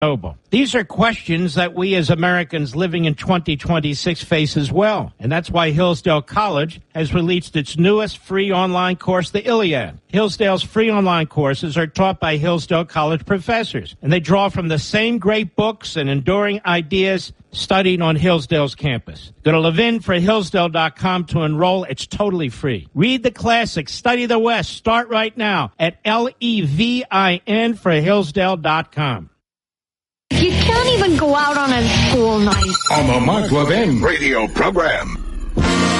These are questions that we as Americans living in 2026 face as well. And that's why Hillsdale College has released its newest free online course, the Iliad. Hillsdale's free online courses are taught by Hillsdale College professors, and they draw from the same great books and enduring ideas studied on Hillsdale's campus. Go to levinforhillsdale.com to enroll. It's totally free. Read the classics, study the West. Start right now at LEVIN for Hillsdale.com. You can't even go out on a school night. On the Mark Levin radio program.